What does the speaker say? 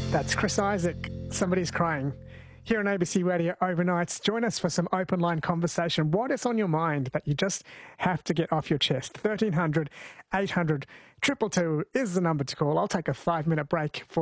That's Chris Isaak. Somebody's crying. Here on ABC Radio Overnights, join us for some open line conversation. What is on your mind that you just have to get off your chest? 1300 800 222 is the number to call. I'll take a 5-minute break for